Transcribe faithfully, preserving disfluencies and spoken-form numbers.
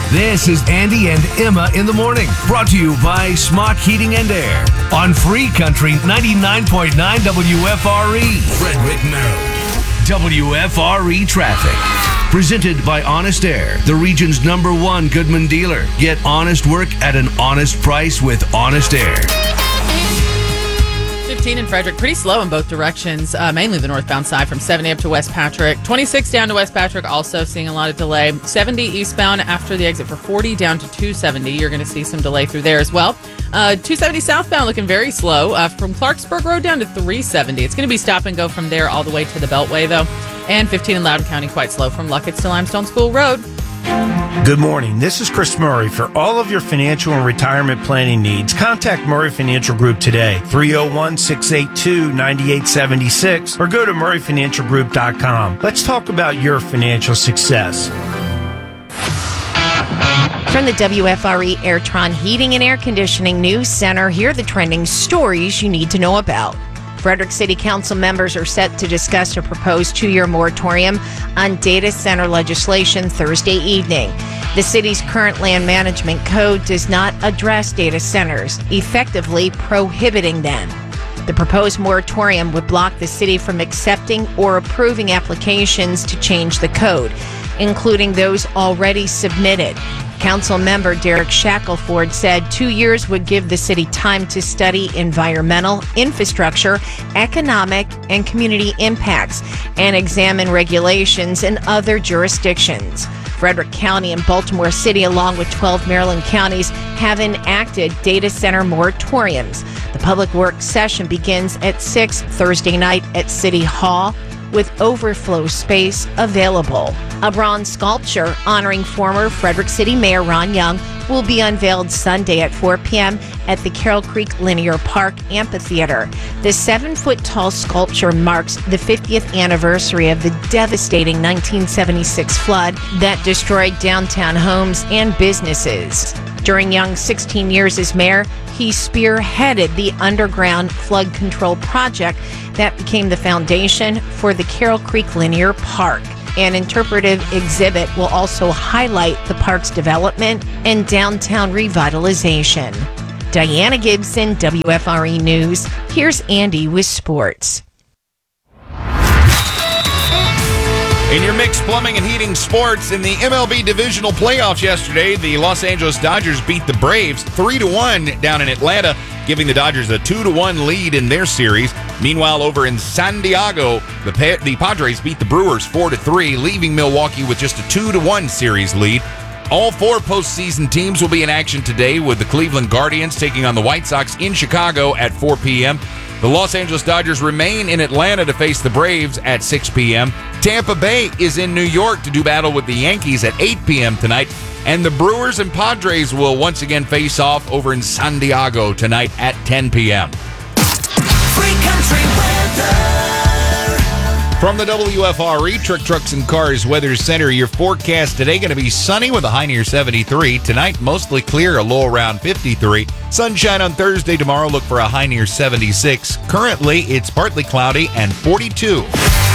This is Andy and Emma in the morning, brought to you by Smock Heating and Air on Free Country ninety-nine point nine W F R E, Frederick, Maryland. W F R E traffic. Presented by Honest Air, the region's number one Goodman dealer. Get honest work at an honest price with Honest Air. fifteen in Frederick, pretty slow in both directions, uh, mainly the northbound side from seventy up to West Patrick. twenty-six down to West Patrick, also seeing a lot of delay. seventy eastbound after the exit for forty down to two seventy. You're going to see some delay through there as well. Uh, two seventy southbound looking very slow uh, from Clarksburg Road down to three seventy. It's going to be stop and go from there all the way to the Beltway, though. And fifteen in Loudoun County, quite slow from Luckett to Limestone School Road. Good morning. This is Chris Murray. For all of your financial and retirement planning needs, contact Murray Financial Group today, three oh one, six eight two, nine eight seven six, or go to murray financial group dot com. Let's talk about your financial success. From the W F R E Airtron Heating and Air Conditioning News Center, here are the trending stories you need to know about. Frederick City Council members are set to discuss a proposed two-year moratorium on data center legislation Thursday evening. The city's current land management code does not address data centers, effectively prohibiting them. The proposed moratorium would block the city from accepting or approving applications to change the code, including those already submitted. Council member Derek Shackelford said two years would give the city time to study environmental, infrastructure, economic, and community impacts and examine regulations in other jurisdictions. Frederick County and Baltimore City, along with twelve Maryland counties, have enacted data center moratoriums. The public works session begins at six Thursday night at City Hall, with overflow space available. A bronze sculpture honoring former Frederick City Mayor Ron Young will be unveiled Sunday at four p.m. at the Carroll Creek Linear Park Amphitheater. The seven-foot-tall sculpture marks the fiftieth anniversary of the devastating nineteen seventy-six flood that destroyed downtown homes and businesses. During Young's sixteen years as mayor, he spearheaded the underground flood control project that became the foundation for the Carroll Creek Linear Park. An interpretive exhibit will also highlight the park's development and downtown revitalization. Diana Gibson, W F R E News. Here's Andy with sports. In your mixed plumbing and heating sports, in the M L B divisional playoffs yesterday, the Los Angeles Dodgers beat the Braves three to one down in Atlanta, giving the Dodgers a two to one lead in their series. Meanwhile, over in San Diego, the, pa- the Padres beat the Brewers four to three, leaving Milwaukee with just a two to one series lead. All four postseason teams will be in action today, with the Cleveland Guardians taking on the White Sox in Chicago at four p.m. The Los Angeles Dodgers remain in Atlanta to face the Braves at six p.m. Tampa Bay is in New York to do battle with the Yankees at eight p.m. tonight. And the Brewers and Padres will once again face off over in San Diego tonight at ten p.m. Free Country weather. From the W F R E Truck Trucks and Cars Weather Center, your forecast today going to be sunny with a high near seventy-three. Tonight, mostly clear, a low around fifty-three. Sunshine on Thursday. Tomorrow, look for a high near seventy-six. Currently, it's partly cloudy and forty-two.